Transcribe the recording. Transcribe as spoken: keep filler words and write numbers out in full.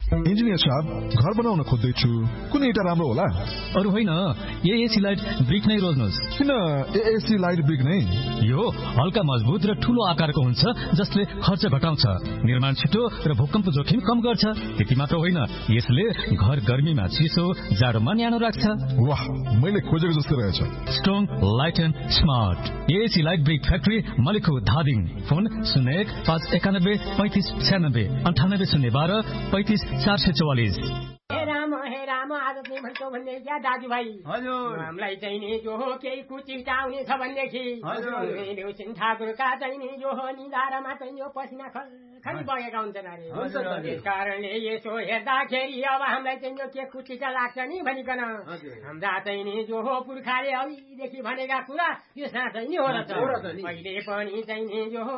Engineer साहब, घर बनाउन खोज्दैछु, कुन इटा राम्रो होला? अरू होइन, एएसी लाइट ब्रिक नै रोज्नुहोस्। किन एएसी लाइट ब्रिक नै? यो हल्का मजबुत र ठूलो आकारको हुन्छ, जसले खर्च घटाउँछ, निर्माण छिटो र भूकम्प जोखिम कम गर्छ। त्यति मात्र होइन, यसले घर गर्मीमा चिसो, जाडोमा न्यानो राख्छ। वाह, मैले खोजेको जस्तो रहेछ। Strong, light and smart. AAC light brick factory, मलिखु, Dhading. Phone शून्य एक पाँच एकानब्बे पैंतिस छ्यानब्बे अन्ठानब्बे शून्य बाह्र पैंतिस चार सय चौवालिस। हे राम हे राम, आज चाहिँ भन्छौ भन्ने क्या दाजुभाइ? हजुर, हामीलाई चाहिँ नि जो हो केही कुचिता आउने छ भनेदेखि देउसिन ठाकुरका चाहिँ नि जो हो निधारमा चाहिँ यो पसिना खरी बगेका हुन्छन् अरे। त्यस कारणले यसो हेर्दाखेरि अब हामीलाई चाहिँ यो के कुचिता लाग्छ नि भनिकन हाम्रा चाहिँ नि जो हो पुर्खाले अघिदेखि भनेका कुरा यो साँच्चै नि हो र त। अहिले पनि चाहिँ नि जो हो